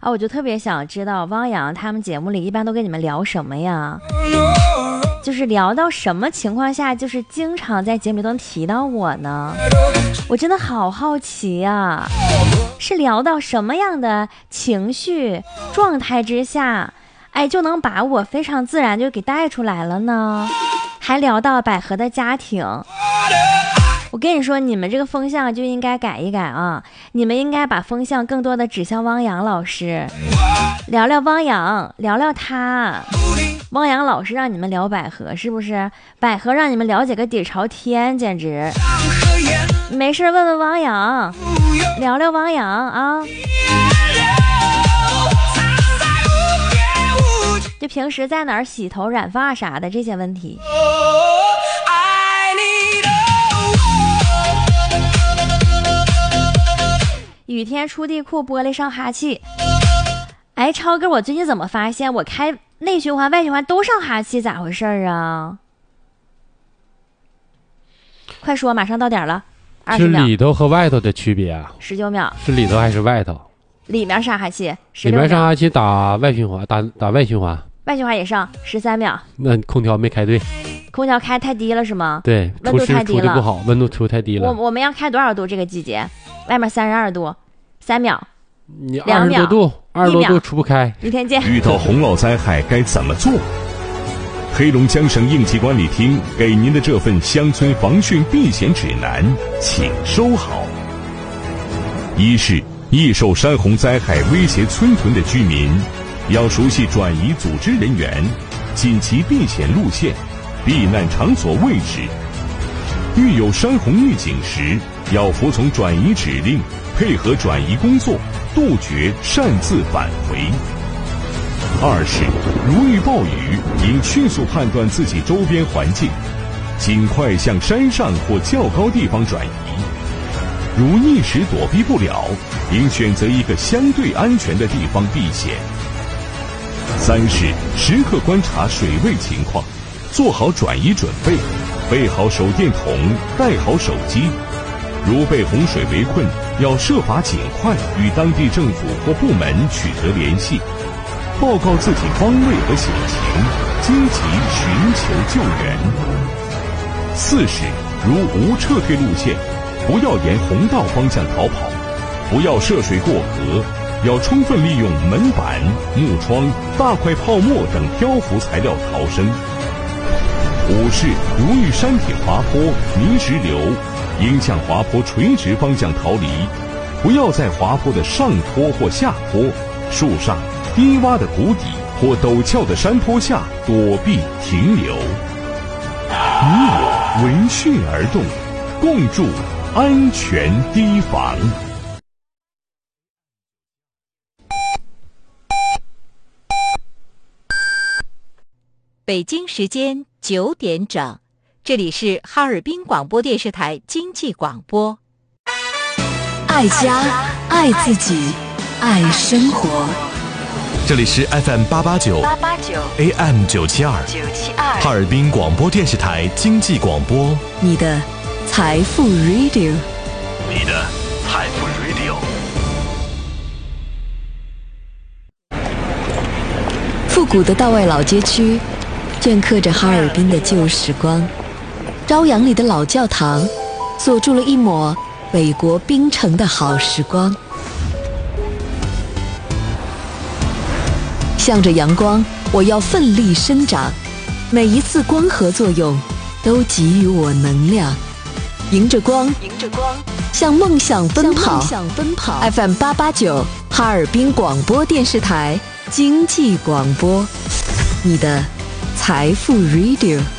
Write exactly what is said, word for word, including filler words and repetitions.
啊，我就特别想知道汪洋他们节目里一般都跟你们聊什么呀？就是聊到什么情况下，就是经常在节目里都能提到我呢？我真的好好奇呀，是聊到什么样的情绪状态之下，哎，就能把我非常自然就给带出来了呢？还聊到百合的家庭。我跟你说，你们这个风向就应该改一改啊！你们应该把风向更多的指向汪洋老师，聊聊汪洋，聊聊他。汪洋老师让你们聊百合，是不是？百合让你们了解个底朝天，简直。没事问问汪洋，聊聊汪洋啊！就平时在哪儿洗头、染发啥的这些问题。雨天出地库，玻璃上哈气。哎，超哥，我最近怎么发现我开内循环、外循环都上哈气，咋回事啊？快说，马上到点了，二十秒。 是里头和外头的区别啊？ 十九秒。 是里头还是外头？ 里面上哈气， 里面上哈气打外循环，打打外循环。 外循环也上，十三秒。 那空调没开对。 空调开太低了是吗？ 对， 温度太低了， 出的不好，温度出太低了。 我我们要开多少度？这个季节，外面三十二度，三秒。 你二十多度，二十多度出不开。 明天见。 遇到洪涝灾害该怎么做？黑龙江省应急管理厅给您的这份乡村防汛避险指南，请收好。一是易受山洪灾害威胁村屯的居民，要熟悉转移组织人员、紧急避险路线、避难场所位置。遇有山洪预警时，要服从转移指令，配合转移工作，杜绝擅自返回。二是如遇暴雨，应迅速判断自己周边环境，尽快向山上或较高地方转移。如一时躲避不了，应选择一个相对安全的地方避险。三是时刻观察水位情况，做好转移准备，备好手电筒，带好手机。如被洪水围困，要设法尽快与当地政府或部门取得联系，报告自己方位和险情，积极寻求救援。四是如无撤退路线，不要沿洪道方向逃跑，不要涉水过河，要充分利用门板、木窗、大块泡沫等漂浮材料逃生。五是如遇山体滑坡、泥石流，应向滑坡垂直方向逃离，不要在滑坡的上坡或下坡、树上、低洼的谷底或陡峭的山坡下躲避停留。你我闻讯而动，共筑安全堤防。 北京时间九点整，这里是哈尔滨广播电视台经济广播。 爱家，爱自己，爱生活。 这里是 F M 八八九 A M 九七二哈尔滨广播电视台经济广播， 你的财富 Radio， 你的财富 Radio。 复古的道外老街区镌刻着哈尔滨的旧时光，朝阳里的老教堂锁住了一抹北国冰城的好时光。向着阳光，我要奋力生长，每一次光合作用都给予我能量，迎着光，迎着光，向梦想奔跑。向奔跑。F M 八八九哈尔滨广播电视台经济广播，你的财富 Radio。